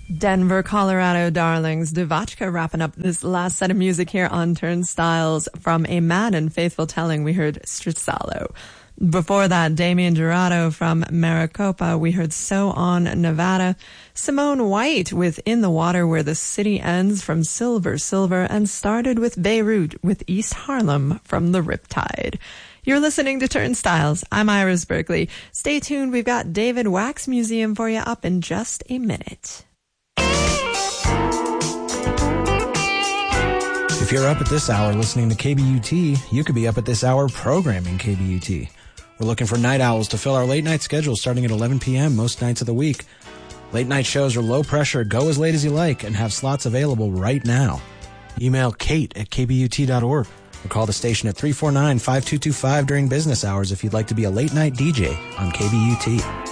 Denver, Colorado darlings, Devachka wrapping up this last set of music here on Turnstiles. From A Mad and Faithful Telling, we heard Strizzalo. Before that, Damian Jurado from Maricopa, we heard So On Nevada. Simone White with In the Water Where the City Ends from Silver Silver, and started with Beirut with East Harlem from the Riptide. You're listening to Turnstiles. I'm Iris Berkeley. Stay tuned. We've got David Wax Museum for you up in just a minute. If you're up at this hour listening to KBUT, you could be up at this hour programming KBUT. We're looking for night owls to fill our late night schedule starting at 11 p.m. most nights of the week. Late night shows are low pressure, go as late as you like, and have slots available right now. Email kate@kbut.org or call the station at 349-5225 during business hours if you'd like to be a late night DJ on KBUT.